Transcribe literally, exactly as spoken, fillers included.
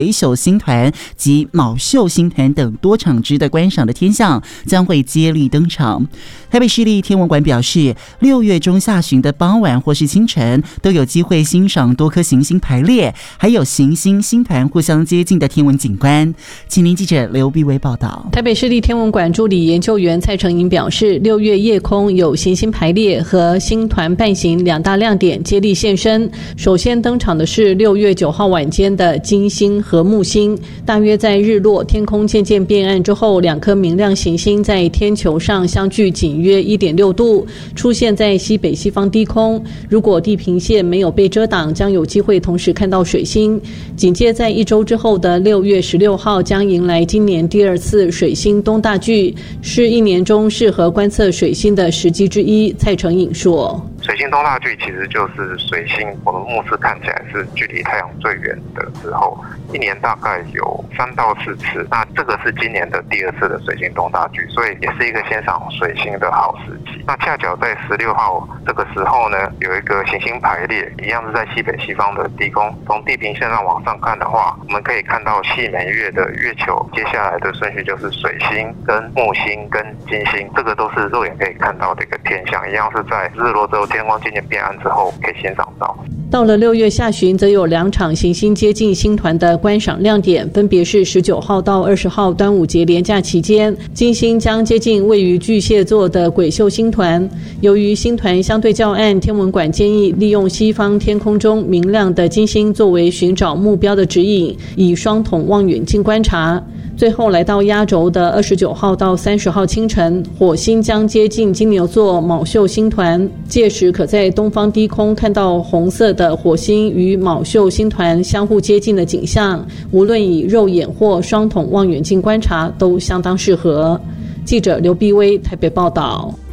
水宿星团及卯宿星团等多场值得观赏的天象将会接力登场。台北市立天文馆表示，六月中下旬的傍晚或是清晨都有机会欣赏多颗行星排列，还有行星星团互相接近的天文景观。请您记者刘碧薇报道。 台北市立天文馆助理研究员蔡成颖表示，六月夜空有行星排列和星团伴行两大亮点接力现身。首先登场的是六月九号晚间的金星和木星，大约在日落天空渐渐变暗之后，两颗明亮行星在天球上相距仅约 一点六度，出现在西北西方低空。如果地平线没有被遮挡，将有机会同时看到水星。紧接在一周之后的六月十六号将迎来今年第二次水星东大距，是一年中适合观测水星的时机之一。蔡成颖说， 水星东大距其实就是水星，我们目视看起来是距离太阳最远的时候，一年大概有三到四次。那这个是今年的第二次的水星东大距，所以也是一个欣赏水星的好时机。那恰巧在十六号这个时候呢，有一个行星排列，一样是在西北西方的低空。从地平线上往上看的话，我们可以看到细每月的月球，接下来的顺序就是水星跟木星跟金星，这个都是肉眼可以看到的一个天象，一样是在日落之后天光渐渐变暗之后可以欣赏到。 到了六月下旬，则有两场行星接近星团的观赏亮点，分别是十九号到二十号端午节连假期间，金星将接近位于巨蟹座的癸宿星团。由于星团相对较暗，天文馆建议利用西方天空中明亮的金星作为寻找目标的指引，以双筒望远镜观察。最后来到压轴的二十九号到三十号清晨，火星将接近金牛座卯宿星团，届时可在东方低空看到红色的火星与卯宿星团相互接近的景象，无论以肉眼或双筒望远镜观察都相当适合。记者刘碧薇台北报道。